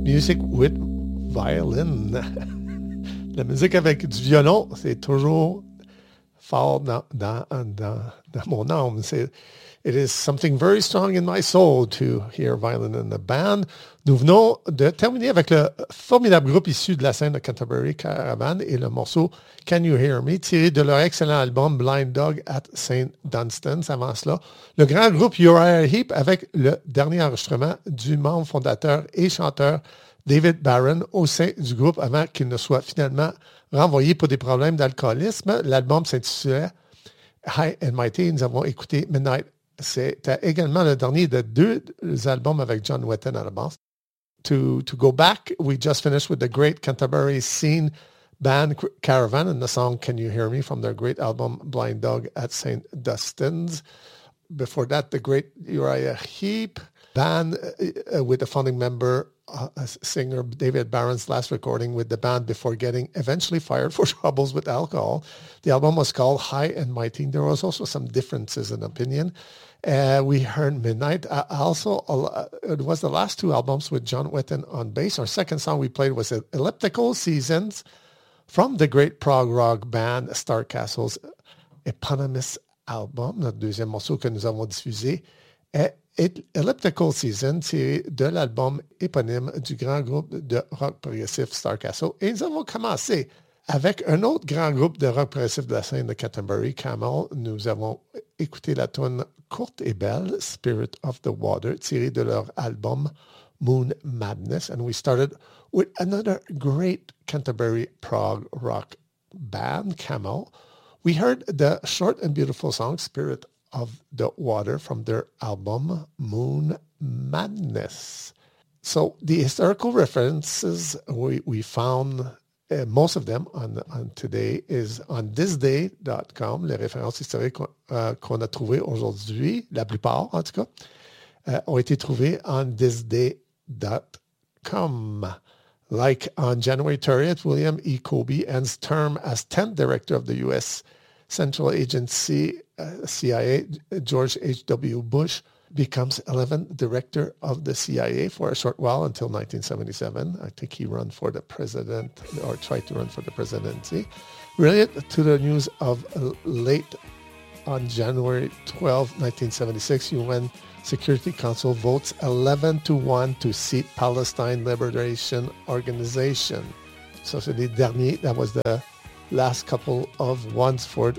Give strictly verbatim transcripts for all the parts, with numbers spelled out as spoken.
music with violin. La musique avec du violon, c'est toujours fort dans, dans, dans, dans mon âme. C'est, it is something very strong in my soul to hear violin in the band. Nous venons de terminer avec le formidable groupe issu de la scène de Canterbury Caravan et le morceau Can You Hear Me, tiré de leur excellent album Blind Dog at Saint Dunstan's. Avant cela, le grand groupe Uriah Heep avec le dernier enregistrement du membre fondateur et chanteur David Barron au sein du groupe avant qu'il ne soit finalement renvoyé pour des problèmes d'alcoolisme. L'album s'intitulait High and Mighty. Nous avons écouté Midnight. C'était également le dernier de deux albums avec John Wetton à la basse. To, to go back, we just finished with the great Canterbury scene band Caravan and the song Can You Hear Me from their great album Blind Dog at Saint Dunstan's. Before that, the great Uriah Heep band uh, with the founding member, uh, singer David Barron's last recording with the band before getting eventually fired for troubles with alcohol. The album was called High and Mighty. There was also some differences in opinion. Uh, we heard Midnight. Uh, also, uh, it was the last two albums with John Wetton on bass. Our second song we played was Elliptical Seasons from the great prog rock band Starcastle's eponymous album. Notre deuxième morceau que nous avons diffusé est Elliptical Season, tiré de l'album éponyme du grand groupe de rock progressif Starcastle. Et nous avons commencé avec un autre grand groupe de rock progressif de la scène de Canterbury, Camel. Nous avons écouté la tune courte et belle, Spirit of the Water, tirée de leur album Moon Madness. And we started with another great Canterbury prog rock band, Camel. We heard the short and beautiful song, Spirit of the Water, from their album Moon Madness. So the historical references we, we found, uh, most of them on, on today, is on this day dot com. Les références historiques qu'on, uh, qu'on a trouvées aujourd'hui, la plupart en tout cas, uh, ont été trouvées on this day dot com. Like on January thirtieth, William E. Colby ends term as tenth director of the U S Central Agency, uh, C I A. George H W. Bush becomes eleventh director of the C I A for a short while until nineteen seventy-seven. I think he ran for the president or tried to run for the presidency. Related to the news of uh, late on January twelfth, nineteen seventy-six, U N Security Council votes eleven to one to seat Palestine Liberation Organization. So c'est les derniers. That was the last couple of ones for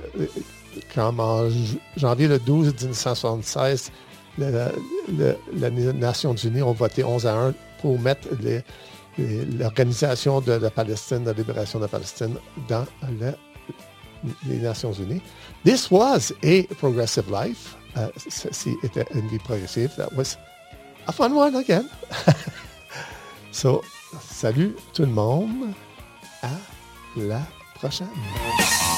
comme en janvier le douze dix-neuf soixante-seize, le, le, les Nations Unies ont voté onze à un pour mettre les, les, l'Organisation de la Palestine, de la libération de la Palestine dans le, les Nations Unies. This was a progressive life. Uh, ceci était une vie progressive. That was a fun one again. So, salut tout le monde. À la prochaine.